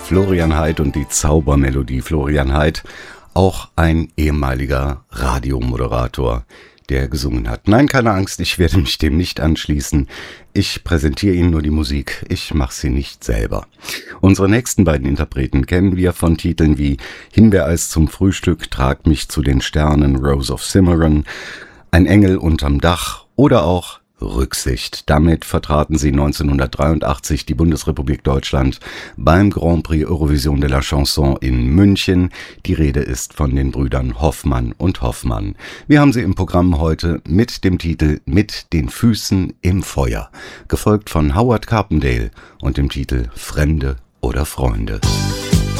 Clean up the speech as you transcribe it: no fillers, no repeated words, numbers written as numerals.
Florian Heidt und die Zaubermelodie. Florian Heidt, auch ein ehemaliger Radiomoderator, der gesungen hat. Nein, keine Angst, ich werde mich dem nicht anschließen. Ich präsentiere Ihnen nur die Musik, ich mache sie nicht selber. Unsere nächsten beiden Interpreten kennen wir von Titeln wie Himbeereis zum Frühstück, Trag mich zu den Sternen, Rose of Cimarron, Ein Engel unterm Dach oder auch Rücksicht. Damit vertraten sie 1983 die Bundesrepublik Deutschland beim Grand Prix Eurovision de la Chanson in München. Die Rede ist von den Brüdern Hoffmann und Hoffmann. Wir haben sie im Programm heute mit dem Titel Mit den Füßen im Feuer, gefolgt von Howard Carpendale und dem Titel Fremde oder Freunde.